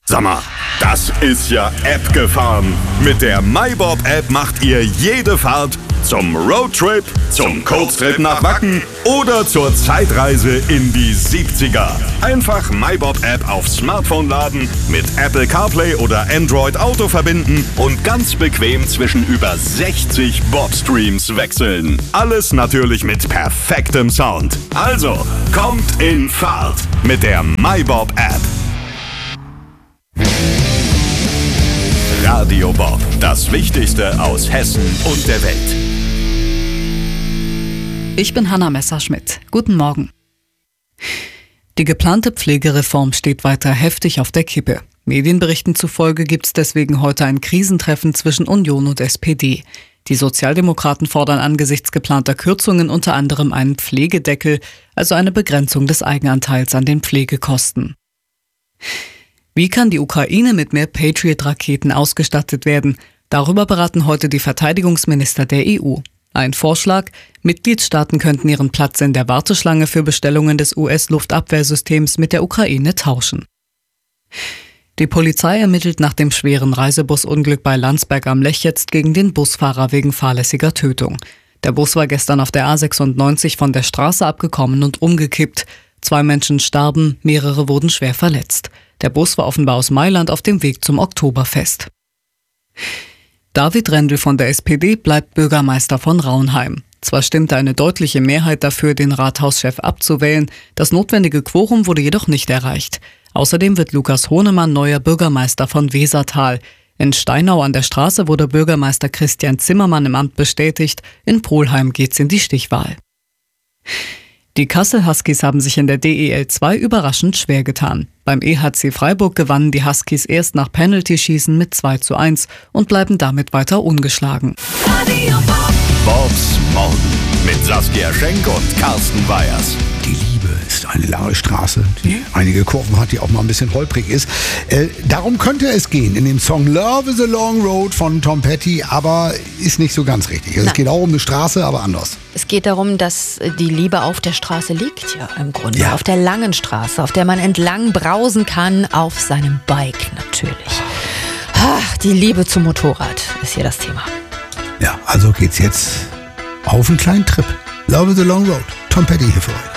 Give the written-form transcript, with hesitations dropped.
Sag mal, das ist ja App-gefahren. Mit der MyBob-App macht ihr jede Fahrt zum Roadtrip, zum Kurztrip nach Wacken oder zur Zeitreise in die 70er. Einfach MyBob-App aufs Smartphone laden, mit Apple CarPlay oder Android Auto verbinden und ganz bequem zwischen über 60 Bob-Streams wechseln. Alles natürlich mit perfektem Sound. Also, kommt in Fahrt mit der MyBob-App. Radio Bob, das Wichtigste aus Hessen und der Welt. Ich bin Hanna Messerschmidt. Guten Morgen. Die geplante Pflegereform steht weiter heftig auf der Kippe. Medienberichten zufolge gibt es deswegen heute ein Krisentreffen zwischen Union und SPD. Die Sozialdemokraten fordern angesichts geplanter Kürzungen unter anderem einen Pflegedeckel, also eine Begrenzung des Eigenanteils an den Pflegekosten. Wie kann die Ukraine mit mehr Patriot-Raketen ausgestattet werden? Darüber beraten heute die Verteidigungsminister der EU. Ein Vorschlag: Mitgliedstaaten könnten ihren Platz in der Warteschlange für Bestellungen des US-Luftabwehrsystems mit der Ukraine tauschen. Die Polizei ermittelt nach dem schweren Reisebusunglück bei Landsberg am Lech jetzt gegen den Busfahrer wegen fahrlässiger Tötung. Der Bus war gestern auf der A96 von der Straße abgekommen und umgekippt. 2 Menschen starben, mehrere wurden schwer verletzt. Der Bus war offenbar aus Mailand auf dem Weg zum Oktoberfest. David Rendel von der SPD bleibt Bürgermeister von Raunheim. Zwar stimmte eine deutliche Mehrheit dafür, den Rathauschef abzuwählen, das notwendige Quorum wurde jedoch nicht erreicht. Außerdem wird Lukas Hohnemann neuer Bürgermeister von Wesertal. In Steinau an der Straße wurde Bürgermeister Christian Zimmermann im Amt bestätigt, in Polheim geht's in die Stichwahl. Die Kassel Huskies haben sich in der DEL 2 überraschend schwer getan. Beim EHC Freiburg gewannen die Huskies erst nach Penalty-Schießen mit 2:1 und bleiben damit weiter ungeschlagen. Bobs Morgen mit Saskia Schenk und Carsten Weyers. Die Liebe ist eine lange Straße, die einige Kurven hat, die auch mal ein bisschen holprig ist. Darum könnte es gehen in dem Song Love is a Long Road von Tom Petty, aber ist nicht so ganz richtig. Also es geht auch um eine Straße, aber anders. Es geht darum, dass die Liebe auf der Straße liegt, ja, im Grunde. Ja. Auf der langen Straße, auf der man entlang brausen kann, auf seinem Bike natürlich. Ach, die Liebe zum Motorrad ist hier das Thema. Ja, also geht's jetzt auf einen kleinen Trip. Love is a Long Road. Tom Petty hier für euch.